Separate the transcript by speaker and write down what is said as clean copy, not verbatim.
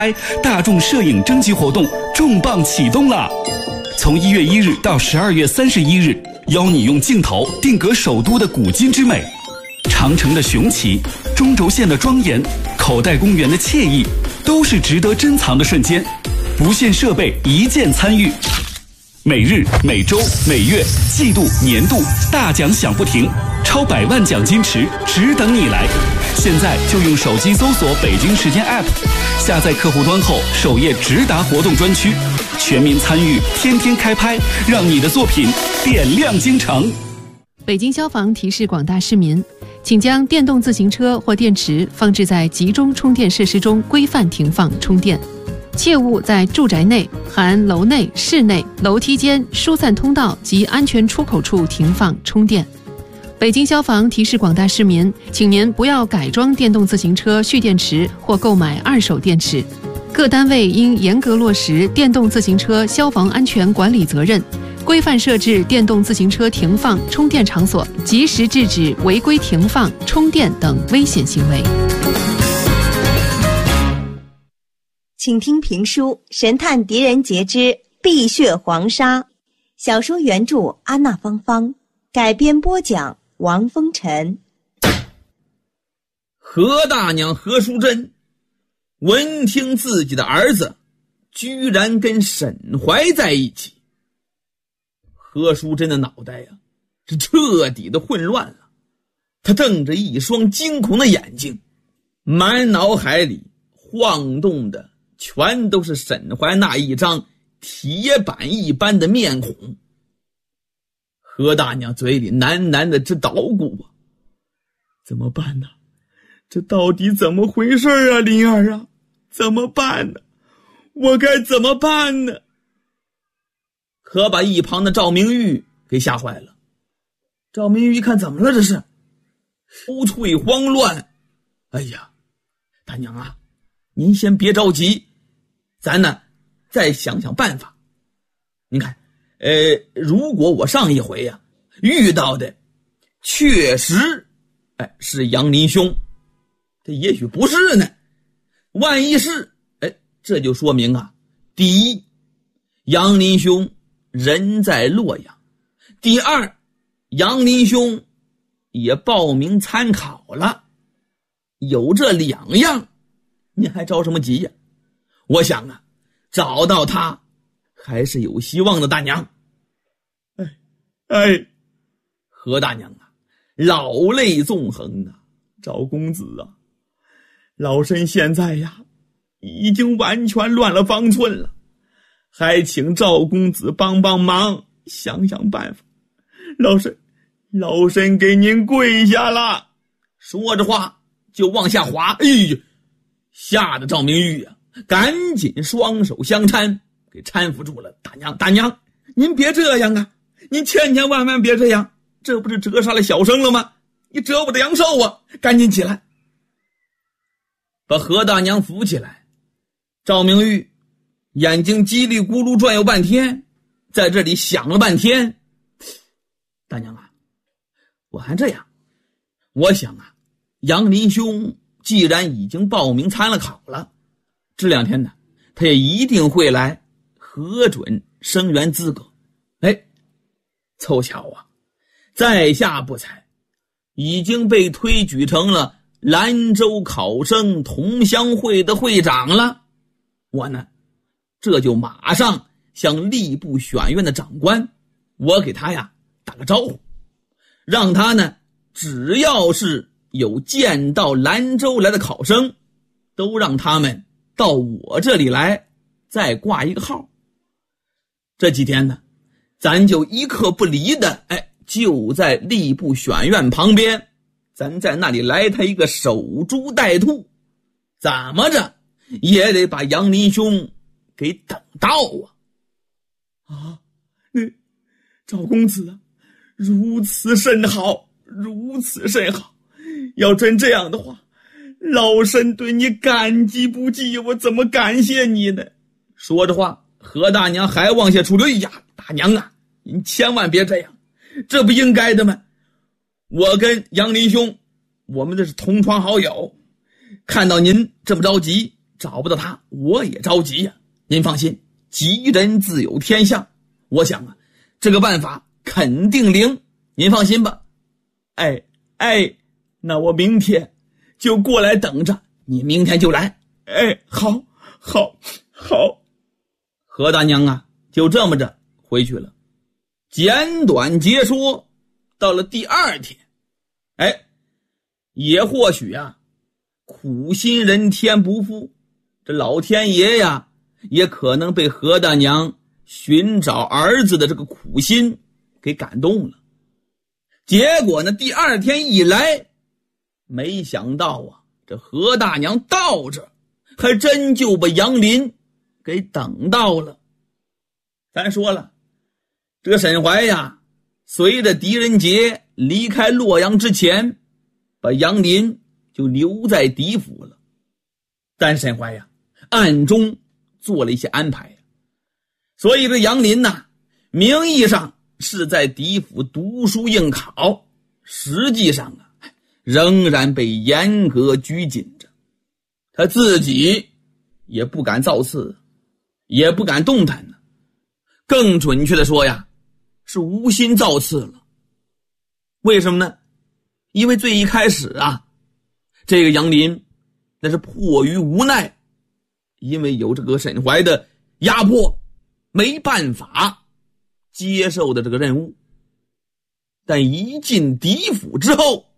Speaker 1: 大众摄影征集活动重磅启动了！从1月1日到12月31日，邀你用镜头定格首都的古今之美，长城的雄奇，中轴线的庄严，口袋公园的惬意，都是值得珍藏的瞬间。不限设备，一键参与。每日、每周、每月、季度、年度大奖响不停，超100万奖金池只等你来！现在就用手机搜索北京时间 App， 下载客户端后，首页直达活动专区，全民参与，天天开拍，让你的作品点亮京城。
Speaker 2: 北京消防提示广大市民，请将电动自行车或电池放置在集中充电设施中规范停放充电，切勿在住宅内含楼内、室内、楼梯间、疏散通道及安全出口处停放充电。北京消防提示广大市民，请您不要改装电动自行车蓄电池或购买二手电池。各单位应严格落实电动自行车消防安全管理责任，规范设置电动自行车停放充电场所，及时制止违规停放、充电等危险行为。
Speaker 3: 请听评书《神探狄仁杰之碧血黄沙》，小说原著安娜芳芳，改编播讲王风尘。
Speaker 4: 何大娘何淑珍闻听自己的儿子居然跟沈怀在一起，何淑珍的脑袋呀是彻底的混乱了。她瞪着一双惊恐的眼睛，满脑海里晃动的全都是沈怀那一张铁板一般的面孔。何大娘嘴里喃喃的直捣鼓啊，怎么办呢？这到底怎么回事啊，林儿啊，怎么办呢？我该怎么办呢？可把一旁的赵明玉给吓坏了。赵明玉一看，怎么了这是？愁翠慌乱。哎呀，大娘啊，您先别着急，咱呢再想想办法。您看如果我上一回呀遇到的确实是杨林兄，这也许不是呢，万一是这就说明啊，第一，杨林兄人在洛阳；第二，杨林兄也报名参考了。有这两样，你还着什么急呀？我想啊，找到他还是有希望的，大娘。何大娘啊，老泪纵横啊，赵公子啊，老身现在呀已经完全乱了方寸了，还请赵公子帮帮忙，想想办法。老身给您跪下了。说着话就往下滑。吓得赵明玉啊赶紧双手相搀，给搀扶住了。大娘您别这样啊，您千千万万别这样，这不是折杀了小生了吗？你折我的阳寿啊，赶紧起来。把何大娘扶起来，赵明玉眼睛叽里咕噜转悠半天，在这里想了半天。大娘啊，我还这样，我想啊，杨林兄既然已经报名参了考了，这两天呢他也一定会来核准生源资格。凑巧啊，在下不才已经被推举成了兰州考生同乡会的会长了。我呢这就马上向吏部选院的长官，我给他呀打个招呼，让他呢只要是有见到兰州来的考生，都让他们到我这里来，再挂一个号。这几天呢咱就一刻不离的就在吏部选院旁边，咱在那里来他一个守株待兔，怎么着也得把杨林兄给等到啊！赵公子啊，如此甚好，如此甚好。要真这样的话，老身对你感激不尽，我怎么感谢你呢？说着话，何大娘还往下出溜。大娘啊，您千万别这样，这不应该的吗？我跟杨林兄，我们这是同窗好友，看到您这么着急， 找不到他，我也着急呀。您放心，吉人自有天相，我想啊，这个办法肯定灵，您放心吧。那我明天就过来等着，你明天就来。好。何大娘啊，就这么着回去了。简短截说，到了第二天，也或许啊，苦心人天不负，这老天爷呀，也可能被何大娘寻找儿子的这个苦心给感动了。结果呢，第二天一来，没想到啊，这何大娘到这还真就把杨林给等到了。咱说了，这个沈怀呀，随着狄仁杰离开洛阳之前，把杨林就留在狄府了。但沈怀呀，暗中做了一些安排，所以这杨林呐，名义上是在狄府读书应考，实际上啊，仍然被严格拘禁着。他自己也不敢造次，也不敢动弹呢。更准确的说呀，是无心造次了。为什么呢？因为最一开始啊，这个杨林那是迫于无奈，因为有这个沈怀的压迫，没办法接受的这个任务。但一进狄府之后，